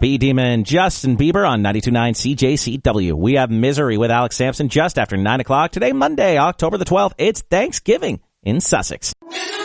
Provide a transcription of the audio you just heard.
B. Demon, Justin Bieber on 92.9 CJCW. We have Misery with Alex Sampson just after 9 o'clock. Today, Monday, October the 12th. It's Thanksgiving in Sussex.